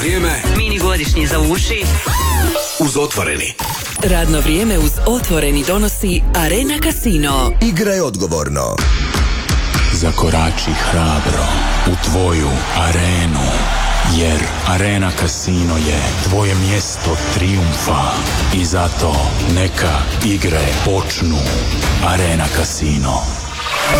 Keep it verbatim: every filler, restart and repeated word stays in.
vrijeme. Mini godišnji za uši. Uz Otvoreni. Radno vrijeme uz Otvoreni donosi Arena Casino. Igraj odgovorno. Zakorači hrabro u tvoju arenu, jer Arena Casino je tvoje mjesto trijumfa i zato neka igre počnu. Arena Casino.